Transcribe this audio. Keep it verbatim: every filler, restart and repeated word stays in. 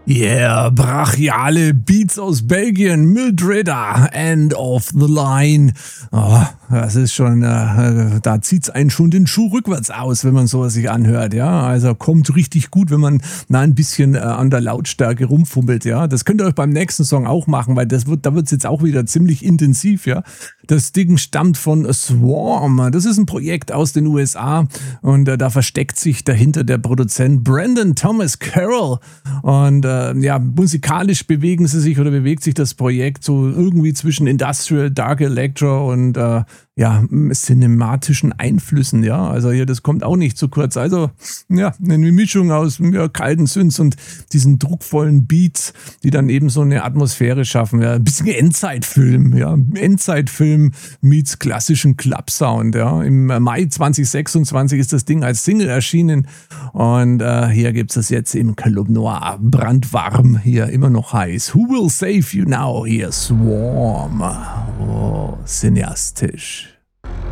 Yeah, brachiale Beats aus Belgien, Mildredda, End of the Line. Oh, das ist schon, äh, da zieht's einen schon den Schuh rückwärts aus, wenn man sowas sich anhört, ja. Also kommt richtig gut, wenn man na, ein bisschen äh, an der Lautstärke rumfummelt, ja. Das könnt ihr euch beim nächsten Song auch machen, weil das wird, da wird's jetzt auch wieder ziemlich intensiv, ja. Das Ding stammt von Swarm. Das ist ein Projekt aus den U S A und äh, da versteckt sich dahinter der Produzent Brandon Thomas Carroll. Und äh, ja, musikalisch bewegen sie sich oder bewegt sich das Projekt so irgendwie zwischen Industrial, Dark Electro und äh, ja, cinematischen Einflüssen, ja. Also hier, das kommt auch nicht zu kurz. Also, ja, eine Mischung aus ja, kalten Synths und diesen druckvollen Beats, die dann eben so eine Atmosphäre schaffen. Ja, ein bisschen Endzeitfilm, ja. Endzeitfilm meets klassischen Club-Sound, ja. Im Mai zwanzig sechsundzwanzig ist das Ding als Single erschienen und äh, hier gibt's es jetzt im Club Noir. Brandwarm, hier immer noch heiß. Who will save you now? Hier Swarm. Oh, cineastisch.